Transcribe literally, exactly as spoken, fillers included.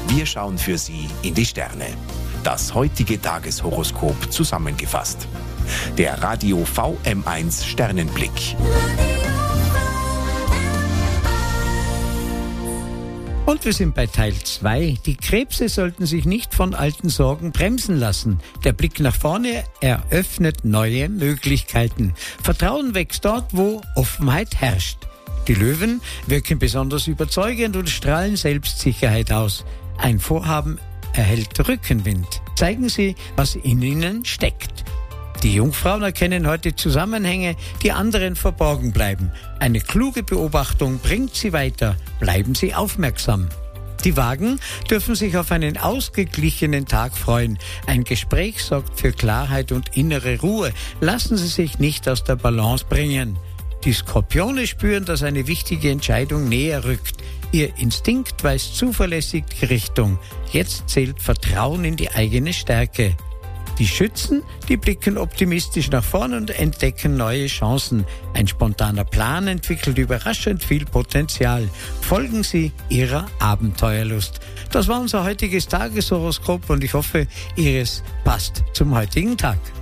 Wir schauen für Sie in die Sterne. Das heutige Tageshoroskop zusammengefasst. Der Radio V M eins Sternenblick. Und wir sind bei Teil zwei. Die Krebse sollten sich nicht von alten Sorgen bremsen lassen. Der Blick nach vorne eröffnet neue Möglichkeiten. Vertrauen wächst dort, wo Offenheit herrscht. Die Löwen wirken besonders überzeugend und strahlen Selbstsicherheit aus. Ein Vorhaben erhält Rückenwind. Zeigen Sie, was in Ihnen steckt. Die Jungfrauen erkennen heute Zusammenhänge, die anderen verborgen bleiben. Eine kluge Beobachtung bringt sie weiter. Bleiben Sie aufmerksam. Die Wagen dürfen sich auf einen ausgeglichenen Tag freuen. Ein Gespräch sorgt für Klarheit und innere Ruhe. Lassen Sie sich nicht aus der Balance bringen. Die Skorpione spüren, dass eine wichtige Entscheidung näher rückt. Ihr Instinkt weist zuverlässig die Richtung. Jetzt zählt Vertrauen in die eigene Stärke. Die Schützen, die blicken optimistisch nach vorn und entdecken neue Chancen. Ein spontaner Plan entwickelt überraschend viel Potenzial. Folgen Sie Ihrer Abenteuerlust. Das war unser heutiges Tageshoroskop und ich hoffe, Ihres passt zum heutigen Tag.